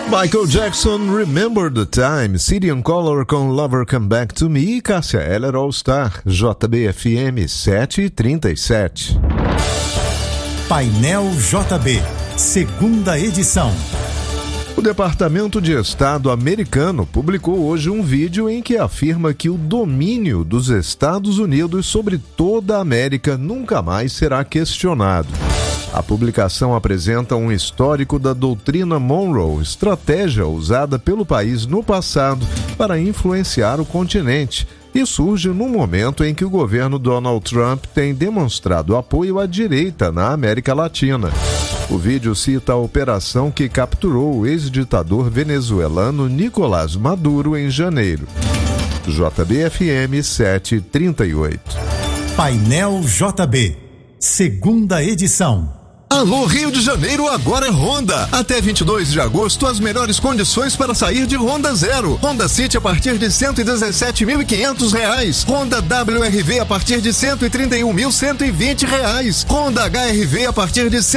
Michael Jackson, Remember the Time, City on Color com Lover Come Back to Me e Cássia Eller All Star, JBFM 7h37. Painel JB, segunda edição. O Departamento de Estado americano publicou hoje um vídeo em que afirma que o domínio dos Estados Unidos sobre toda a América nunca mais será questionado. A publicação apresenta um histórico da doutrina Monroe, estratégia usada pelo país no passado para influenciar o continente, e surge num momento em que o governo Donald Trump tem demonstrado apoio à direita na América Latina. O vídeo cita a operação que capturou o ex-ditador venezuelano Nicolás Maduro em janeiro. JBFM 7h38. Painel JB, segunda edição. Alô Rio de Janeiro, agora é Honda. Até 22 de agosto, as melhores condições para sair de Honda Zero. Honda City a partir de R$ 117.500. Honda WRV a partir de R$ 131.120. Honda HRV a partir de R$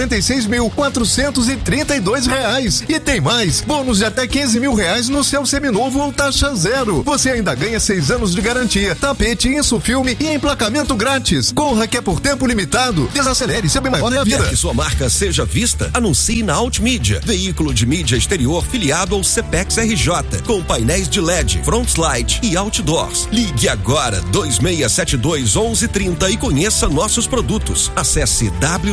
146.432. E tem mais, bônus de até R$ 15.000 no seu seminovo ou taxa zero. Você ainda ganha 6 anos de garantia, tapete, insufilme e emplacamento grátis. Corra que é por tempo limitado. Desacelere, seu bem maior é a vida. Quer que sua marca seja vista? Anuncie na Altmídia, veículo de mídia exterior filiado ao CPEX RJ, com painéis de LED, front slide e outdoors. Ligue agora 2672-1130 e conheça nossos produtos. Acesse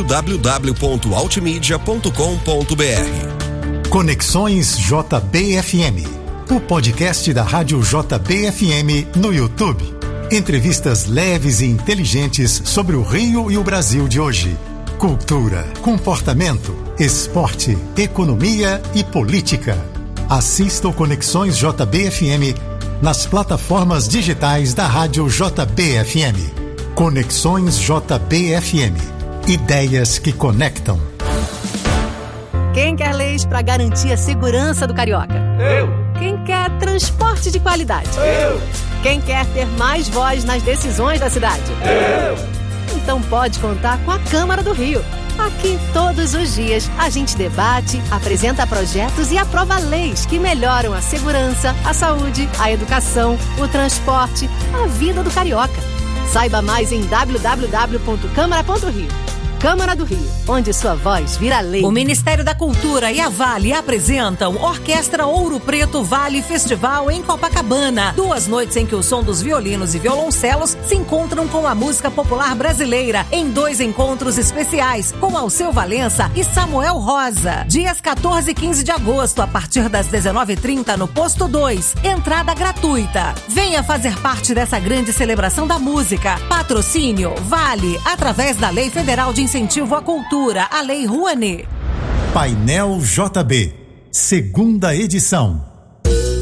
www.altmedia.com.br. Conexões JBFM, o podcast da Rádio JBFM no YouTube. Entrevistas leves e inteligentes sobre o Rio e o Brasil de hoje. Cultura, comportamento, esporte, economia e política. Assista o Conexões JBFM nas plataformas digitais da Rádio JBFM. Conexões JBFM. Ideias que conectam. Quem quer leis para garantir a segurança do carioca? Eu. Quem quer transporte de qualidade? Eu. Quem quer ter mais voz nas decisões da cidade? Eu. Então pode contar com a Câmara do Rio. Aqui, todos os dias, a gente debate, apresenta projetos e aprova leis que melhoram a segurança, a saúde, a educação, o transporte, a vida do carioca. Saiba mais em www.câmara.rio. Câmara do Rio, onde sua voz vira lei. O Ministério da Cultura e a Vale apresentam Orquestra Ouro Preto Vale Festival em Copacabana. 2 noites em que o som dos violinos e violoncelos se encontram com a música popular brasileira em 2 encontros especiais com Alceu Valença e Samuel Rosa. Dias 14 e 15 de agosto, a partir das 19h30 no Posto 2. Entrada gratuita. Venha fazer parte dessa grande celebração da música. Patrocínio Vale, através da Lei Federal de Incentivo à Cultura, a Lei Rouanet. Painel JB, segunda edição.